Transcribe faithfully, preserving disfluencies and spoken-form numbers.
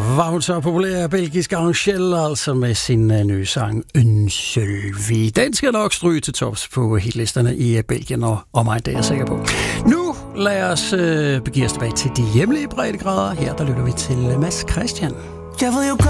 var hun så populær belgisk Angèle, altså med sin uh, nye sang Ønsølvi. Den skal nok stryge til tops på hitlisterne i Belgien og, og mig, det er jeg sikker på. Nu lad os uh, begive os tilbage til de hjemlige breddegrader. Her der lytter vi til Mads Christian. Jeg ved jo